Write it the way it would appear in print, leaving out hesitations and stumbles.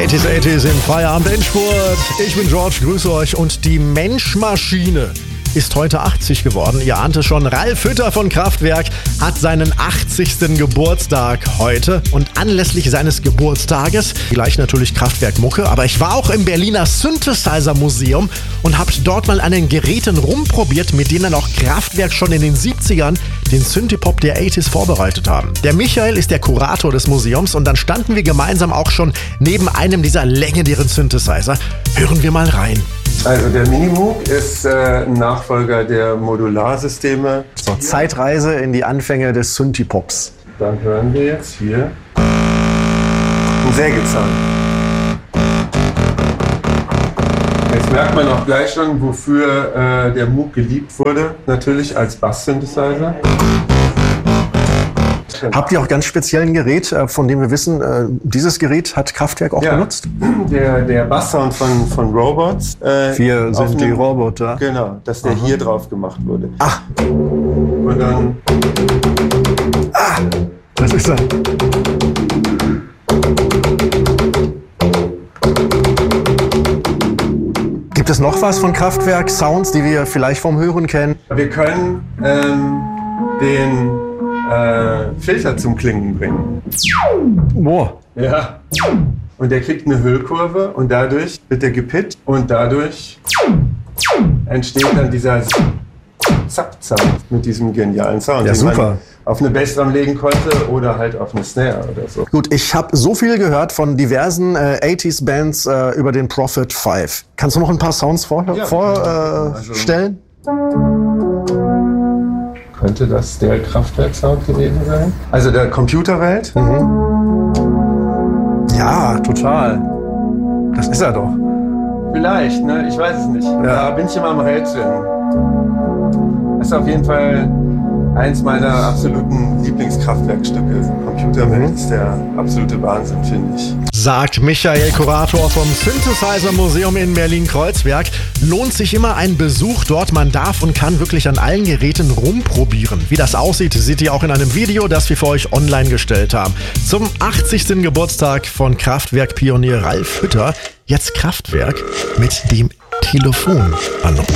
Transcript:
90s im Feierabend Endspurt. Ich bin George, grüße euch. Und die Mensch-Maschine ist heute 80 geworden. Ihr ahnt es schon, Ralf Hütter von Kraftwerk hat seinen 80. Geburtstag heute. Und anlässlich seines Geburtstages gleich natürlich Kraftwerk-Mucke. Aber ich war auch im Berliner Synthesizer-Museum und habe dort mal an den Geräten rumprobiert, mit denen auch Kraftwerk schon in den 70ern den Synthie-Pop der 80s vorbereitet haben. Der Michael ist der Kurator des Museums und dann standen wir gemeinsam auch schon neben einem dieser legendären Synthesizer. Hören wir mal rein. Also der Minimoog ist ein Nachfolger der Modularsysteme. So, Zeitreise in die Anfänge des Synthie-Pops. Dann hören wir jetzt hier einen Sägezahn. Jetzt merkt man auch gleich schon, wofür der Moog geliebt wurde. Natürlich als Bass-Synthesizer. Habt ihr auch ganz speziellen Gerät, von dem wir wissen, dieses Gerät hat Kraftwerk auch benutzt? Der Basssound von Robots. Wir sind die Roboter. Genau, dass der hier drauf gemacht wurde. Ach. Und dann... Das ist er. Gibt es noch was von Kraftwerk, Sounds, die wir vielleicht vom Hören kennen? Wir können den Filter zum Klingen bringen. Wow. Ja. Und der kriegt eine Hüllkurve und dadurch wird er gepitcht und dadurch entsteht dann dieser Zap-Zap mit diesem genialen Sound, ja, den man super auf eine Bassdrum legen konnte oder halt auf eine Snare oder so. Gut, ich habe so viel gehört von diversen 80s-Bands über den Prophet 5. Kannst du noch ein paar Sounds vorstellen? Könnte das der Kraftwerk-Sound gewesen sein? Also der Computerwelt? Ja, total. Das ist er doch. Vielleicht, ne? Ich weiß es nicht. Da bin ich immer am Rätseln. Das ist auf jeden Fall eins meiner absoluten Lieblingskraftwerkstücke. Computerwelt ist der absolute Wahnsinn, finde ich. Sagt Michael, Kurator vom Synthesizer Museum in Berlin-Kreuzberg. Lohnt sich immer ein Besuch dort. Man darf und kann wirklich an allen Geräten rumprobieren. Wie das aussieht, seht ihr auch in einem Video, das wir für euch online gestellt haben. Zum 80. Geburtstag von Kraftwerk-Pionier Ralf Hütter. Jetzt Kraftwerk mit dem Telefon anrufen.